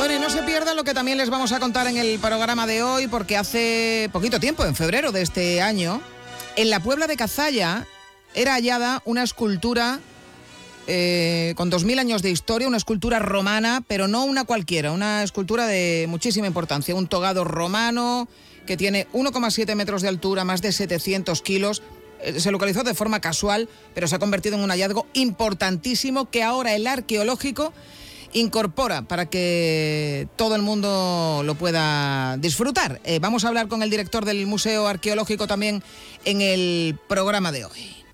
Bueno, y no se pierdan lo que también les vamos a contar en el programa de hoy, porque hace poquito tiempo, en febrero de este año, en la Puebla de Cazalla era hallada una escultura con 2000 años de historia, una escultura romana, pero no una cualquiera, una escultura de muchísima importancia, un togado romano que tiene 1,7 metros de altura, más de 700 kilos. Se localizó de forma casual, pero se ha convertido en un hallazgo importantísimo que ahora el arqueológico incorpora para que todo el mundo lo pueda disfrutar. Vamos a hablar con el director del Museo Arqueológico también en el programa de hoy.